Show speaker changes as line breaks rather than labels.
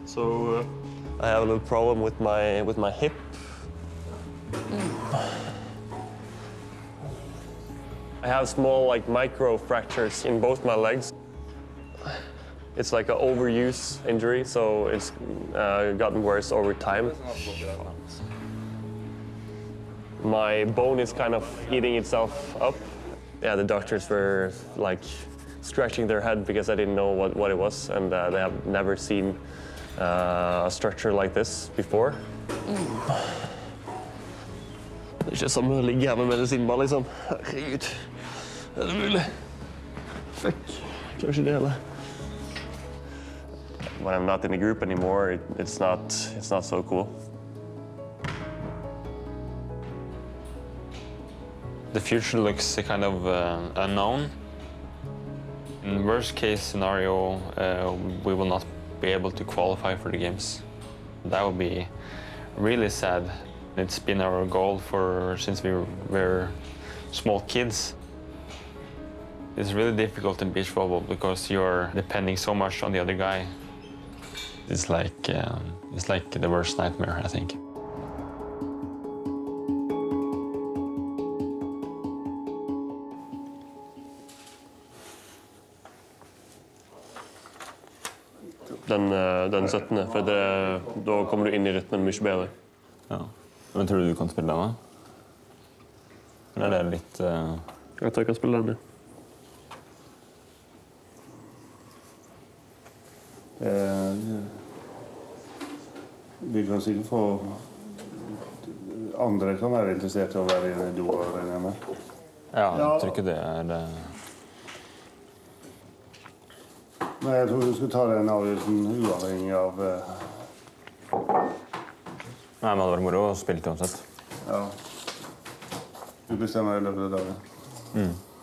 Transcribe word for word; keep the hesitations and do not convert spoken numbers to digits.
So uh, I have a little problem with my with my hip. I have small, like, micro fractures in both my legs. It's like an overuse injury, so it's uh, gotten worse over time. My bone is kind of eating itself up. Yeah, the doctors were like scratching their head because I didn't know what, what it was, and uh, they have never seen uh, a structure like this before. Det er ikke som å ligge her med medisinball, liksom. Herregud. Er det mulig? Fuck. Kanskje det heller. When I'm not in the group anymore, it, it's not it's not so cool.
The future looks kind of uh, unknown. In worst case scenario, uh, we will not be able to qualify for the games. That would be really sad. It's been our goal for since we were small kids. It's really difficult in beach volleyball because you're depending so much on the other guy. It's like um, it's like the worst nightmare, I think.
Den, den syttende, for det, da kommer du inn i rytmen mye bedre.
Ja. Men tror du du kan spille den da? Eller er det litt... Uh...
Jeg tror jeg kan spille den, ja.
Eh, vi kan sikkert få... Andre kan være interessert i å være i do-arenaene.
Ja, jeg tror ikke det er... Uh...
Men jeg tror du skulle ta den avgjørelsen uavhengig av... Uh...
Nei, men det hadde vært moro å spille til uansett.
Ja. Du bestemmer i løpet av dagen.
Mm.